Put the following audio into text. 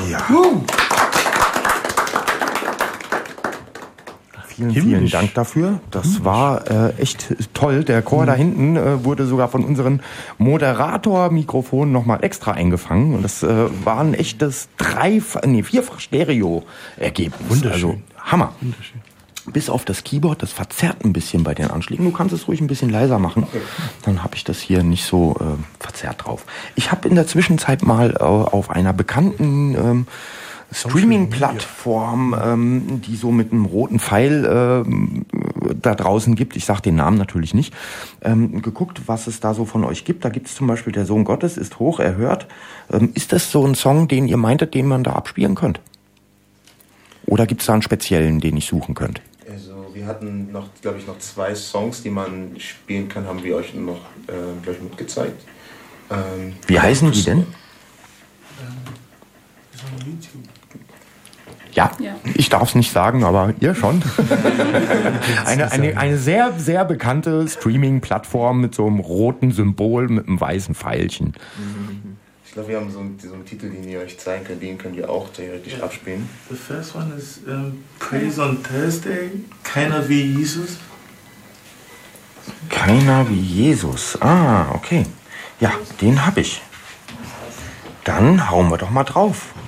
Ja. Vielen Dank dafür. Das war echt toll. Der Chor da hinten wurde sogar von unseren Moderator-Mikrofonen nochmal extra eingefangen. Und das war ein echtes vierfach Stereo-Ergebnis. Wunderschön. Also Hammer. Wunderschön. Bis auf das Keyboard, das verzerrt ein bisschen bei den Anschlägen. Du kannst es ruhig ein bisschen leiser machen. Dann habe ich das hier nicht so verzerrt drauf. Ich habe in der Zwischenzeit mal auf einer bekannten Streaming-Plattform, die so mit einem roten Pfeil da draußen gibt, ich sage den Namen natürlich nicht, geguckt, was es da so von euch gibt. Da gibt es zum Beispiel Der Sohn Gottes ist hoch erhört. Ist das so ein Song, den ihr meintet, den man da abspielen könnt? Oder gibt es da einen speziellen, den ich suchen könnte? Also wir hatten noch, glaube ich, noch 2 Songs, die man spielen kann, haben wir euch noch gleich mitgezeigt. Wie heißen die denn? Ja, ich darf es nicht sagen, aber ihr schon. eine sehr, sehr bekannte Streaming-Plattform mit so einem roten Symbol mit einem weißen Pfeilchen. Ich glaube, wir haben so einen Titel, den ihr euch zeigen könnt, den könnt ihr auch theoretisch abspielen. The first one is Praise on Thursday, Keiner wie Jesus. Keiner wie Jesus. Ah, okay. Ja, den hab ich. Dann hauen wir doch mal drauf.